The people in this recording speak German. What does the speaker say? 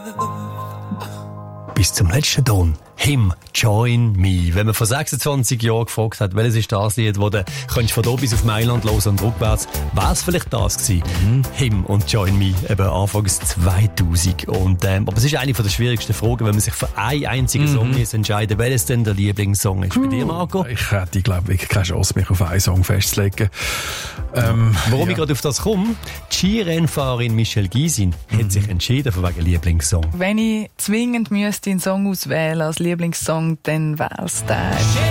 Bis zum letzten Ton. Him, Join Me. Wenn man vor 26 Jahren gefragt hat, welches ist das Lied, das du kannst von hier bis auf Mailand hören und rückwärts, wäre es vielleicht das gewesen. Him und Join Me, eben anfangs 2000. Aber es ist eine der schwierigsten Fragen, wenn man sich für einen einzigen Song entscheiden, welches denn der Lieblingssong ist. Bei dir, Marco? Ich hätte, glaube ich, keine Chance, mich auf einen Song festzulegen. Warum ich gerade auf das komme? Die Skirennfahrerin Michelle Gysin hat sich entschieden für wegen Lieblingssong. Wenn ich zwingend müsste einen Song auswählen als Lieblingssong, dann wäre es der.